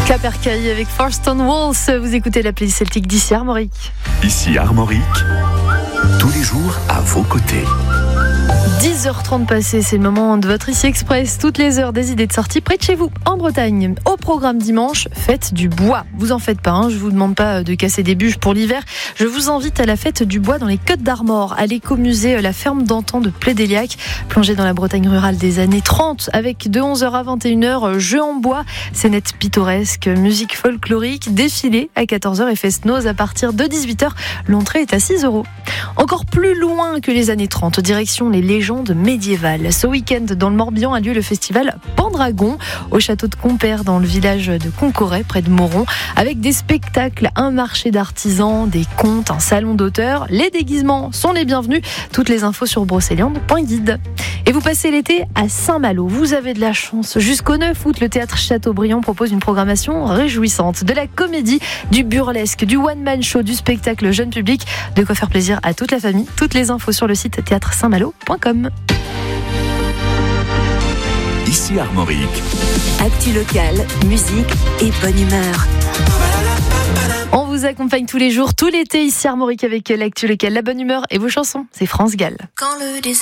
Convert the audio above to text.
Capercaillie avec Forston Walls. Vous écoutez la playlist celtique d'ici Armorique. Ici Armorique, tous les jours à vos côtés. 10h30 passées, c'est le moment de votre Ici Express. Toutes les heures des idées de sortie près de chez vous, en Bretagne. Au programme dimanche, fête du bois. Vous en faites pas, je vous demande pas de casser des bûches pour l'hiver. Je vous invite à la fête du bois dans les Côtes d'Armor, à l'écomusée La Ferme d'Antan de Plédéliac, plongé dans la Bretagne rurale des années 30, avec de 11h à 21h, jeux en bois, scénettes pittoresques, musique folklorique, défilé à 14h et fest-noz à partir de 18h. L'entrée est à 6€. Encore plus loin que les années 30, direction les légendes médiévales. Ce week-end, dans le Morbihan, a lieu le festival Pendragon, au château de Compère, dans le village de Concoret, près de Moron, avec des spectacles, un marché d'artisans, des contes, un salon d'auteurs. Les déguisements sont les bienvenus. Toutes les infos sur brocéliande.guide. Et vous passez l'été à Saint-Malo. Vous avez de la chance. Jusqu'au 9 août, le théâtre Chateaubriand propose une programmation réjouissante. De la comédie, du burlesque, du one-man show, du spectacle jeune public. De quoi faire plaisir à toute la famille. Toutes les infos sur le site théâtre-saint-malo.com. Ici Armorique. Actu locale, musique et bonne humeur. On vous accompagne tous les jours, tout l'été ici Armorique avec l'actu locale, la bonne humeur et vos chansons. C'est France Gall. Quand le désert